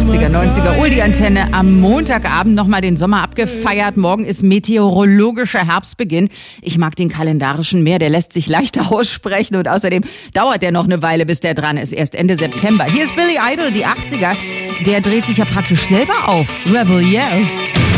80er, 90er. Uli-Antenne am Montagabend nochmal den Sommer abgefeiert. Morgen ist meteorologischer Herbstbeginn. Ich mag den kalendarischen mehr, der lässt sich leichter aussprechen und außerdem dauert der noch eine Weile, bis der dran ist. Erst Ende September. Hier ist Billy Idol, die 80er. Der dreht sich ja praktisch selber auf. Rebel Yell.